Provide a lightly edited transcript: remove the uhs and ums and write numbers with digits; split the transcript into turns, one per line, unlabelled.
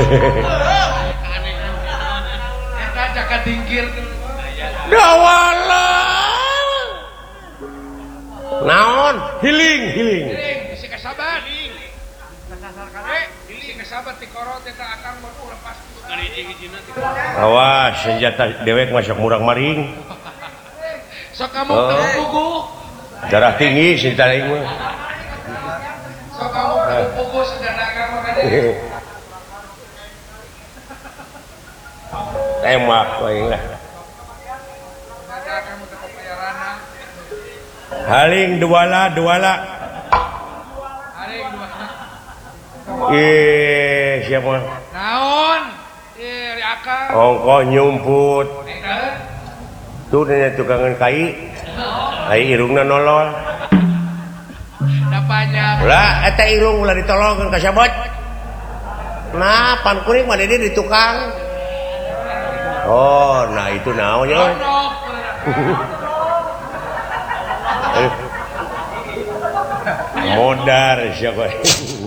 Dawala. Naon? Healing.
Bisi kasabat. Healing kasabat ti korot eta akang mau lepas.
Awas, senjata dewek masuk murang maring.
Sok kamu pugu.
Darah tinggi senjata aing mah.
Sok kamu pugu senjata kamu kade.
Tembak we lah. Haling duala.
Haling duala.
Siapa?
Naon? Ri akang.
Ongkoh nyumput. Tuh nya tukangan kai. Ai irungna nolol.
Da panjang.
Lah eta irung ulah ditolongkeun ka sabot. Nah, pan kuring mah di tukang. Oh, nah itu naon ya? Modar siapa?